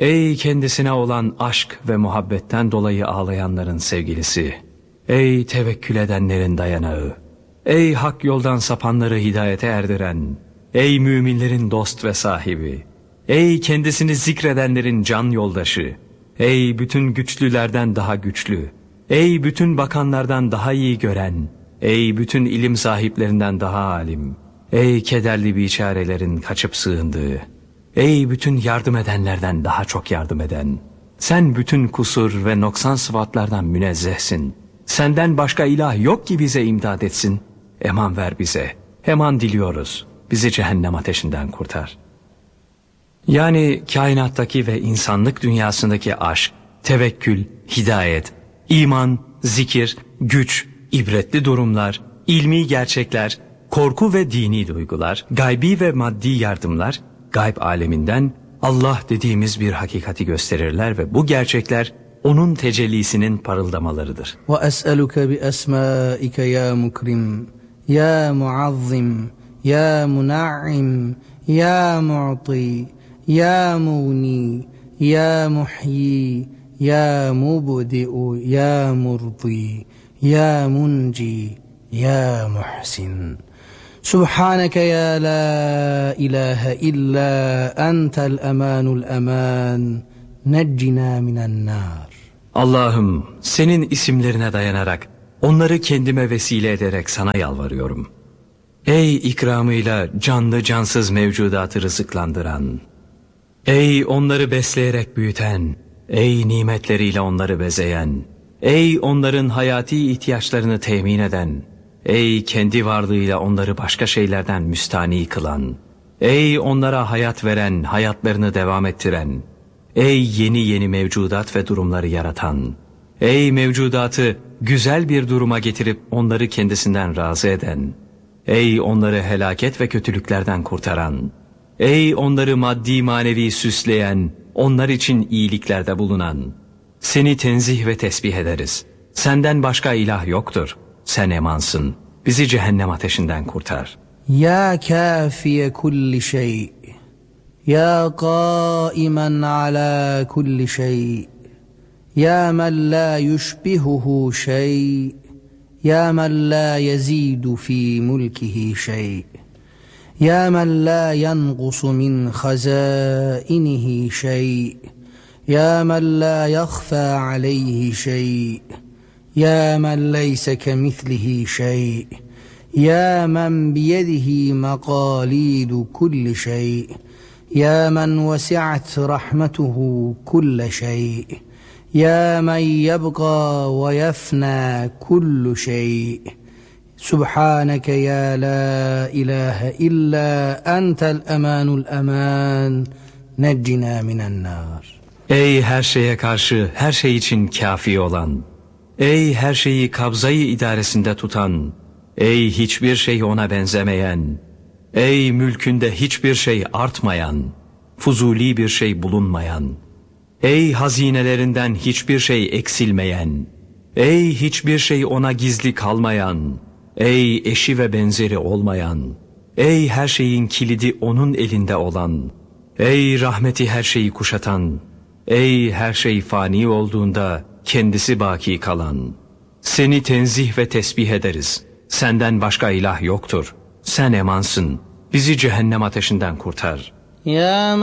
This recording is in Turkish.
Ey kendisine olan aşk ve muhabbetten dolayı ağlayanların sevgilisi! Ey tevekkül edenlerin dayanağı! Ey hak yoldan sapanları hidayete erdiren! Ey müminlerin dost ve sahibi! Ey kendisini zikredenlerin can yoldaşı! Ey bütün güçlülerden daha güçlü! Ey bütün bakanlardan daha iyi gören! Ey bütün ilim sahiplerinden daha alim! Ey kederli biçarelerin kaçıp sığındığı! Ey bütün yardım edenlerden daha çok yardım eden! Sen bütün kusur ve noksan sıfatlardan münezzehsin. Senden başka ilah yok ki bize imdad etsin. Eman ver bize. Eman diliyoruz. Bizi cehennem ateşinden kurtar. Yani kainattaki ve insanlık dünyasındaki aşk, tevekkül, hidayet, iman, zikir, güç, ibretli durumlar, ilmi gerçekler, korku ve dini duygular, gaybi ve maddi yardımlar, gayb aleminden Allah dediğimiz bir hakikati gösterirler ve bu gerçekler onun tecellisinin parıldamalarıdır. وَأَسْأَلُكَ بِأَسْمَائِكَ يَا مُكْرِمْ يَا مُعَظِّمْ يَا مُنَعِّمْ يَا مُعْطِي يَا مُغْنِي يَا مُحْيِي يَا مُبْدِئُ يَا مُرْضِي يَا مُنْجِي يَا مُحْسِنُ سبحانك يا لا إله إلا أنت الأمان الأمان نجنا من النار. Allah'ım, senin isimlerine dayanarak, onları kendime vesile ederek sana yalvarıyorum. Ey ikramıyla canlı cansız mevcudatı rızıklandıran, ey onları besleyerek büyüten, ey nimetleriyle onları bezeyen, ey onların hayati ihtiyaçlarını temin eden, ey kendi varlığıyla onları başka şeylerden müstani kılan, ey onlara hayat veren, hayatlarını devam ettiren, ey yeni yeni mevcudat ve durumları yaratan, ey mevcudatı güzel bir duruma getirip onları kendisinden razı eden, ey onları helaket ve kötülüklerden kurtaran, ey onları maddi manevi süsleyen, onlar için iyiliklerde bulunan, seni tenzih ve tesbih ederiz. Senden başka ilah yoktur. Sen emansın. Bizi cehennem ateşinden kurtar. Ya kafiye kulli şey. Ya qaimen ala kulli şey. Ya men la yushbihuhu şey. Ya men la yezidu fi mulkihi şey. Ya men la yanqusu min hazainihi şey. Ya men la yakhfa aleyhi şey. يا من ليس كمثله شيء يا من بيده مقاليد كل شيء يا من وسعت رحمته كل شيء يا من يبقى ويفنى كل شيء سبحانك يا لا إله إلا أنت الأمان الأمان نجنا من النار. Ey her şeye karşı her şey için kafi olan, ey her şeyi kabzayı idaresinde tutan, ey hiçbir şey ona benzemeyen, ey mülkünde hiçbir şey artmayan, fuzuli bir şey bulunmayan, ey hazinelerinden hiçbir şey eksilmeyen, ey hiçbir şey ona gizli kalmayan, ey eşi ve benzeri olmayan, ey her şeyin kilidi onun elinde olan, ey rahmeti her şeyi kuşatan, ey her şey fani olduğunda kendisi baki kalan, seni tenzih ve tesbih ederiz. Senden başka ilah yoktur. Sen emansın. Bizi cehennem ateşinden kurtar. Ya